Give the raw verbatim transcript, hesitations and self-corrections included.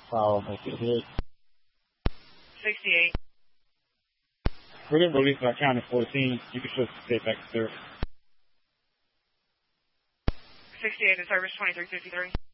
Follow fifty-eight. sixty-eight. We're going to release our count at fourteen. You can just stay back to service. sixty-eight to service twenty-three fifty-three.